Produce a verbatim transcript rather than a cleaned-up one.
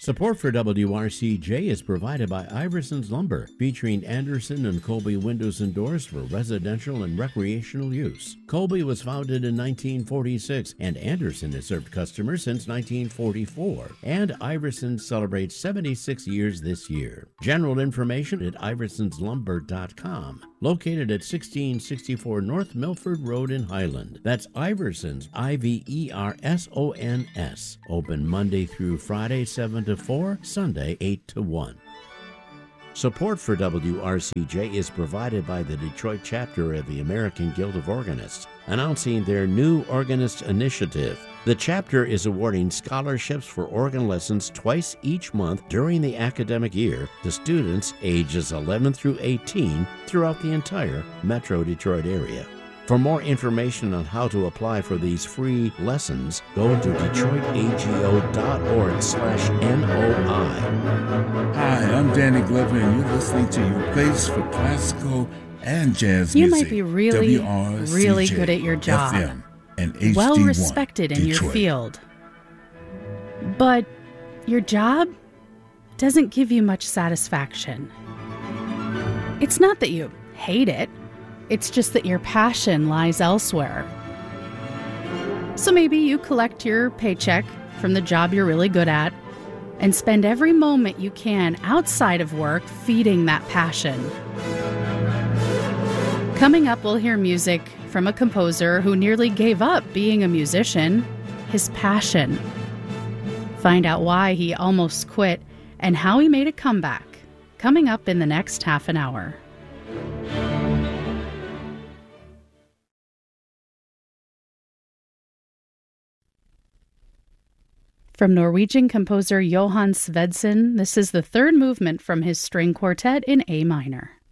Support for W R C J is provided by Iverson's Lumber, featuring Anderson and Colby windows and doors for residential and recreational use. Colby was founded in nineteen forty-six, and Anderson has served customers since nineteen forty-four. And Iverson celebrates seventy-six years this year. General information at iversons lumber dot com. Located at sixteen sixty-four North Milford Road in Highland. That's Iversons, I V E R S O N S. Open Monday through Friday, seven to four, Sunday, eight to one. Support for W R C J is provided by the Detroit chapter of the American Guild of Organists, announcing their new Organist Initiative. The chapter is awarding scholarships for organ lessons twice each month during the academic year to students ages eleven through eighteen throughout the entire Metro Detroit area. For more information on how to apply for these free lessons, go to detroitago.org slash NOI. Hi, I'm Danny Glover, and you're listening to your place for classical and jazz you music. You might be really, W R C J, really good at your job. F M and H D one, well respected in Detroit. your field. But your job doesn't give you much satisfaction. It's not that you hate it. It's just that your passion lies elsewhere. So maybe you collect your paycheck from the job you're really good at and spend every moment you can outside of work feeding that passion. Coming up, we'll hear music from a composer who nearly gave up being a musician, his passion. Find out why he almost quit and how he made a comeback. Coming up in the next half an hour. From Norwegian composer Johann Svendsen, this is the third movement from his string quartet in A minor.